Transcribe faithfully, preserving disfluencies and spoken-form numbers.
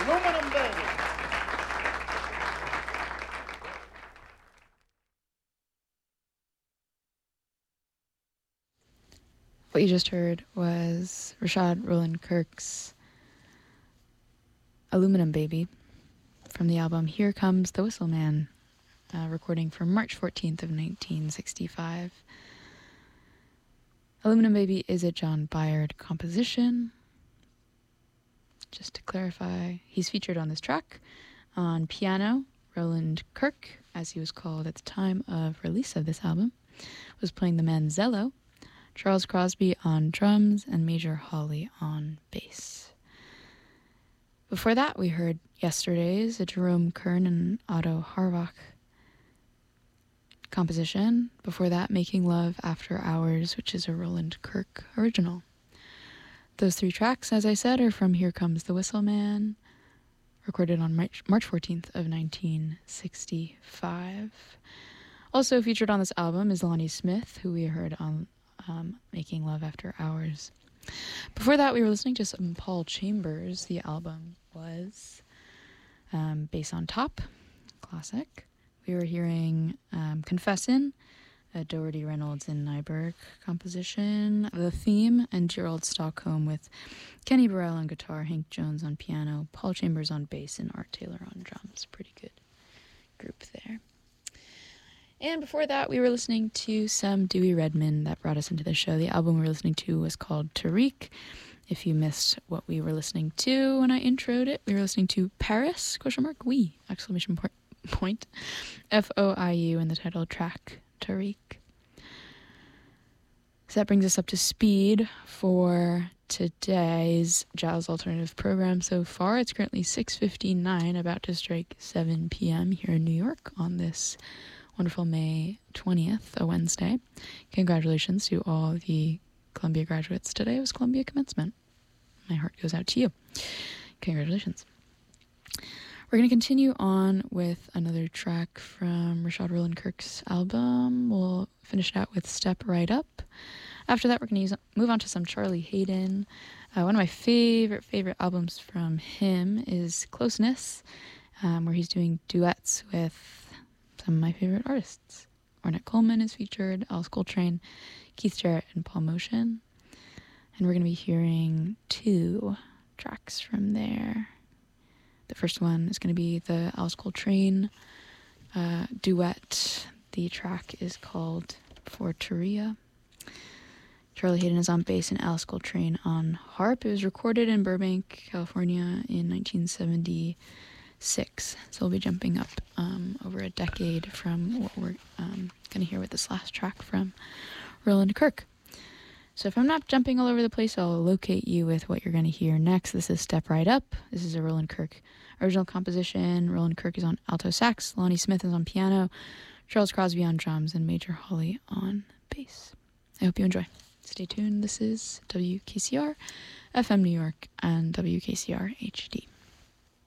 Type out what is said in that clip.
Aluminum Baby. What you just heard was Rashad Roland Kirk's Aluminum Baby from the album Here Comes the Whistle Man, uh, recording from March fourteenth of nineteen sixty-five. Aluminum Baby is a John Byard composition. Just to clarify, he's featured on this track. On piano, Roland Kirk, as he was called at the time of release of this album, was playing the manzello, Charles Crosby on drums, and Major Hawley on bass. Before that, we heard Yesterday's, a Jerome Kern and Otto Harvach composition. Before that, Making Love After Hours, which is a Roland Kirk original. Those three tracks, as I said, are from Here Comes the Whistle Man, recorded on March, March fourteenth of nineteen sixty-five. Also featured on this album is Lonnie Smith, who we heard on um, Making Love After Hours. Before that, we were listening to some Paul Chambers. The album was um, Bass on Top, classic. We were hearing um, Confessin', a Doherty Reynolds and Nyberg composition, The Theme, and Gerald Stockholm with Kenny Burrell on guitar, Hank Jones on piano, Paul Chambers on bass, and Art Taylor on drums. Pretty good group there. And before that, we were listening to some Dewey Redman that brought us into the show. The album we were listening to was called Tariq. If you missed what we were listening to when I introed it, we were listening to Paris, question mark, oui, exclamation point, point, F O I U in the title track, Tariq. So that brings us up to speed for today's Jazz Alternative program so far. It's currently six fifty-nine, about to strike seven p.m. here in New York on this wonderful May twentieth, a Wednesday. Congratulations to all the Columbia graduates today. It was Columbia commencement. My heart goes out to you. Congratulations. We're going to continue on with another track from Rashad Roland Kirk's album. We'll finish it out with Step Right Up. After that, we're going to use, move on to some Charlie Hayden. Uh, one of my favorite, favorite albums from him is Closeness, um, where he's doing duets with some of my favorite artists. Ornette Coleman is featured, Alice Coltrane, Keith Jarrett, and Paul Motian. And we're going to be hearing two tracks from there. The first one is going to be the Alice Coltrane uh, duet. The track is called For Turia. Charlie Hayden is on bass and Alice Coltrane on harp. It was recorded in Burbank, California in nineteen seventy-six. So we'll be jumping up um, over a decade from what we're um, going to hear with this last track from Roland Kirk. So if I'm not jumping all over the place, I'll locate you with what you're going to hear next. This is Step Right Up. This is a Roland Kirk original composition. Roland Kirk is on alto sax, Lonnie Smith is on piano, Charles Crosby on drums, and Major Hawley on bass. I hope you enjoy. Stay tuned. This is W K C R F M New York and W K C R H D.